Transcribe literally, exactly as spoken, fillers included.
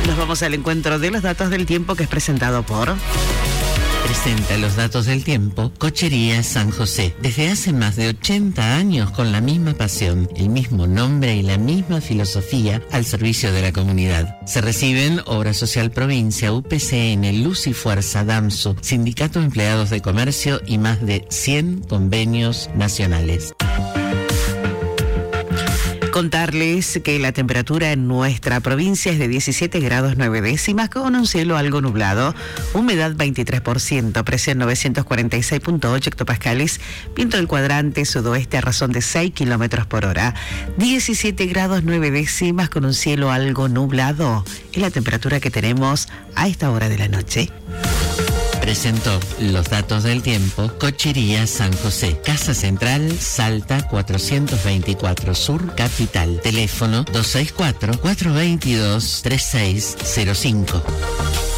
Nos vamos al encuentro de los datos del tiempo, que es presentado por... Presenta los datos del tiempo Cochería San José. Desde hace más de ochenta años, con la misma pasión, el mismo nombre y la misma filosofía al servicio de la comunidad. Se reciben Obra Social Provincia, U P C N, Luz y Fuerza, DAMSU, Sindicato de Empleados de Comercio y más de cien convenios nacionales. Contarles que la temperatura en nuestra provincia es de diecisiete grados nueve décimas, con un cielo algo nublado, humedad veintitrés por ciento, presión novecientos cuarenta y seis punto ocho hectopascales, viento del cuadrante sudoeste a razón de seis kilómetros por hora, diecisiete grados nueve décimas con un cielo algo nublado. Es la temperatura que tenemos a esta hora de la noche. Presentó los datos del tiempo Cochería San José. Casa Central, Salta cuatrocientos veinticuatro Sur, Capital. Teléfono dos seis cuatro, cuatro dos dos, tres seis cero cinco.